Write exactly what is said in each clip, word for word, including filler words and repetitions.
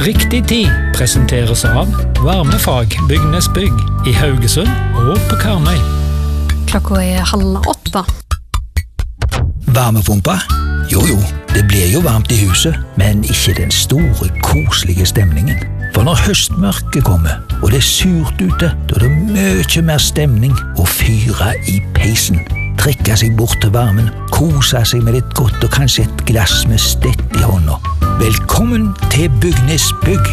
Riktig tid presenteres av Varmefag Bygnes Bygg i Haugesund og på Karmøy. Klokka er halv åtte. Varmepumpa? Jo jo, det blir jo varmt i huset, men ikke den store, koselige stemningen. For når høstmørket kommer, og det er surt ute, da er det mye mer stemning å fyre i peisen. Trekke seg bort til varmen, kose seg med litt godt og kanskje et glass med stett i hånda. Velkommen til Bygnes Bygg!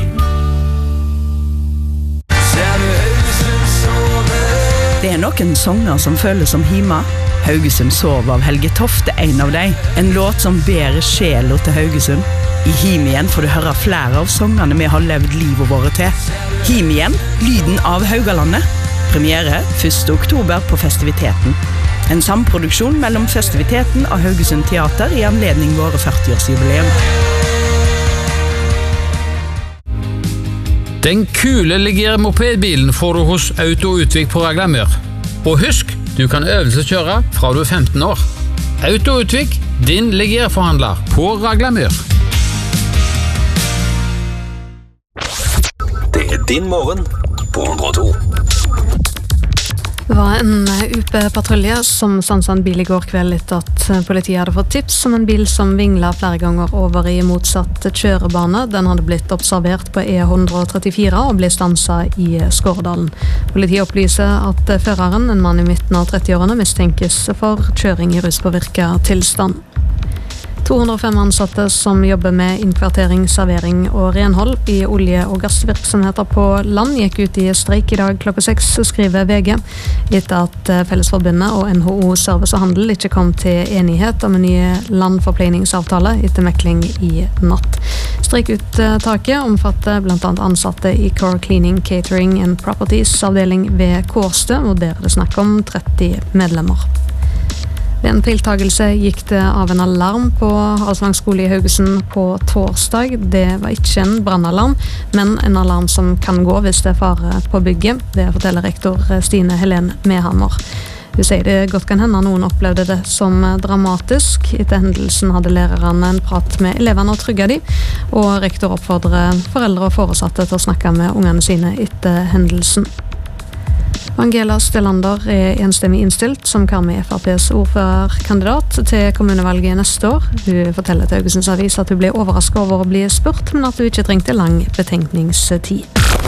Det er noen sanger som føles som hima. Haugesund sov av Helge Tofte, en av deg. En låt som bærer sjela til Haugesund. I Him igjen får du høre flere av sangene vi har levd livet våre til. Him igjen, lyden av Haugalandet. Premiere første oktober på Festiviteten. En samproduksjon mellom Festiviteten og Haugesund Teater i anledning våre førti-årsjubileum. Den kule Ligier mopedbilen får du hos Auto Utvik på Raglamør. Og husk, du kan øvelseskjøre fra du er femten år. Auto Utvik, din Ligier-forhandler på Raglamør. Det er din morgen på hundre og to. Det var en U P-patrulje som stanset en bil i går kveld etter at politiet hadde fått tips om en bil som vinglet flere ganger over i motsatt kjørebane. Den hadde blitt observert på E ett trettifire og ble stanset i Skårdalen. Politiet opplyser at føreren, en mann i midten av trettiårene, mistenkes for kjøring i ruspåvirket tilstand. to hundre og fem ansatte som jobber med innkvartering, servering og renhold i olje- og gassvirksomheter på land gikk ut i streik i dag klokka seks, skriver V G, etter at Fellesforbundet og N H O Service og Handel ikke kom til enighet om en ny landforpleiningsavtale etter mekling i natt. Streikuttaket omfatter blant annet ansatte i Core Cleaning, Catering and Properties avdeling ved Kårstø, og der er det snakk om tretti medlemmer. Ved en feiltagelse gikk det av en alarm på Haraldsvang skole i Haugesund på torsdag. Det var ikke en brannalarm, men en alarm som kan gå hvis det er fare på bygget. Det forteller rektor Stine Helene Mehammer. Hun sier det godt kan hende noen opplevde det som dramatisk. Etter hendelsen hadde lærerne en prat med elevene og trygget de, og rektor oppfordrer foreldre og foresatte til å snakke med ungene sine etter hendelsen. Angela Stellander er enstemmig innstilt som Karmøy F R P's ordførerkandidat til kommunevalget neste år. Hun forteller til Haugesunds Avis at hun ble overrasket over å bli spurt, men at hun ikke trengte lang betenkningstid.